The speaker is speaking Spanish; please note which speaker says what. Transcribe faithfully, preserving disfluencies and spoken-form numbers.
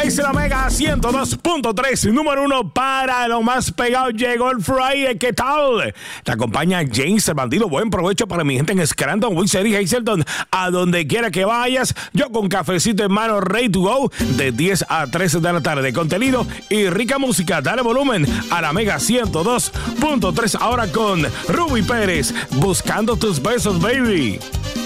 Speaker 1: Es la Mega ciento dos punto tres, número uno para lo más pegado. Llegó el Friday. ¿Qué tal? Te acompaña James el Bandido. Buen provecho para mi gente en Scranton, Wilson y Hazelton. A donde quiera que vayas, yo con cafecito en mano, ready to go, de diez a trece de la tarde. Contenido y rica música. Dale volumen a la Mega ciento dos punto tres. Ahora con Ruby Pérez, buscando tus besos, baby.